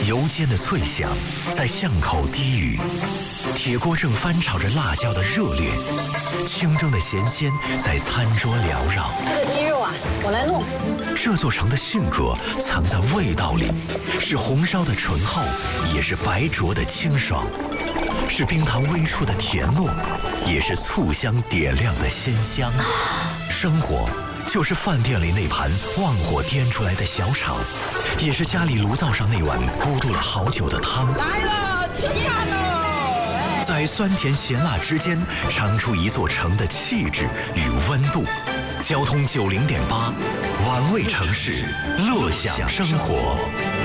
油煎的脆香在巷口低语，铁锅正翻炒着辣椒的热烈，清蒸的咸鲜在餐桌缭绕。 这个鸡肉啊，我来弄。 这座城的性格藏在味道里，是红烧的醇厚，也是白灼的清爽，是冰糖微触的甜糯，也是醋香点亮的鲜香。生活就是饭店里那盘旺火颠出来的小炒，也是家里炉灶上那碗咕嘟了好久的汤。 来了，吃饭喽！ 在酸甜咸辣之间，尝出一座城的气质与温度。交通90.8，玩味城市，乐享生活。